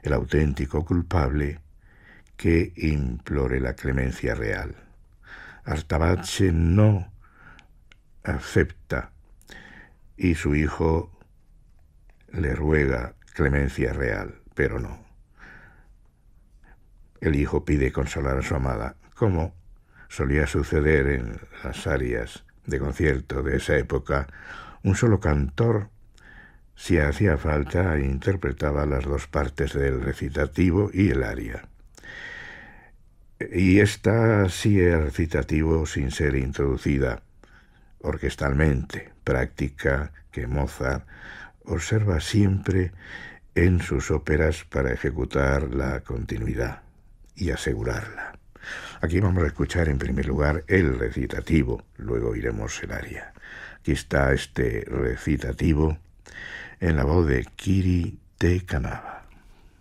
el auténtico culpable, que implore la clemencia real. Artabache no acepta y su hijo le ruega clemencia real, pero no. El hijo pide consolar a su amada, como solía suceder en las arias de concierto de esa época. Un solo cantor, si hacía falta, interpretaba las dos partes del recitativo y el aria. Y esta sí es recitativo sin ser introducida orquestalmente, práctica que Mozart observa siempre en sus óperas para ejecutar la continuidad y asegurarla. Aquí vamos a escuchar en primer lugar el recitativo, luego iremos el aria. Aquí está este recitativo en la voz de Kiri Te Kanava.